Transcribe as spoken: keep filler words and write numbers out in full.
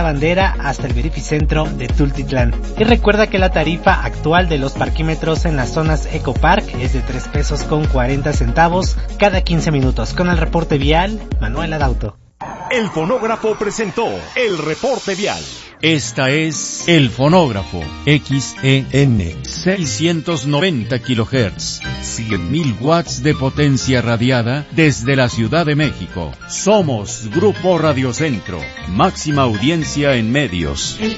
Bandera hasta el Verificentro de Tultitlán. Y recuerda que la tarifa actual de los parquímetros en las zonas Ecopark es de tres pesos con cuarenta centavos cada quince minutos. Con el reporte vial, Manuel Adauto. El Fonógrafo presentó el reporte vial. Esta es El Fonógrafo, X E N seiscientos noventa kilohertz, cien mil watts de potencia radiada desde la Ciudad de México. Somos Grupo Radio Centro, máxima audiencia en medios.